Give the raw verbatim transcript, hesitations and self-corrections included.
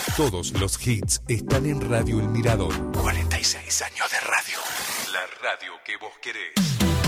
Todos los hits están en Radio El Mirador. cuarenta y seis años de radio. La radio que vos querés.